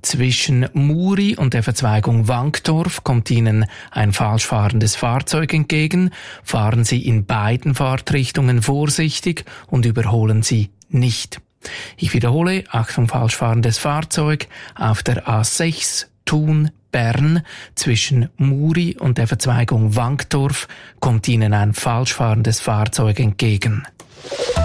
Zwischen Muri und der Verzweigung Wankdorf kommt Ihnen ein falsch fahrendes Fahrzeug entgegen. Fahren Sie in beiden Fahrtrichtungen vorsichtig und überholen Sie nicht. Ich wiederhole, Achtung, falsch fahrendes Fahrzeug auf der A6 Thun-Bern zwischen Muri und der Verzweigung Wankdorf kommt Ihnen ein falsch fahrendes Fahrzeug entgegen.